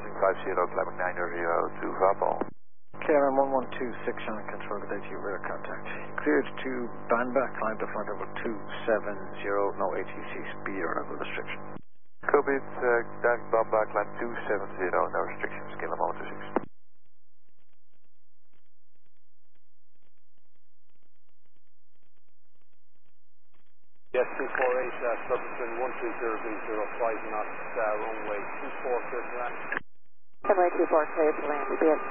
Crossing 50, climbing 900 to Vapal. KLM 1126 on control with AT rear contact. Cleared to Banba, climb to flight level 270, no ATC speed or level restriction. Copy, diving Bamba, climb 270, no restrictions, KLM 1126. Yes, 248, Subscription 120, 05 knots, runway 24, clear to land. Runway 24, clear to land,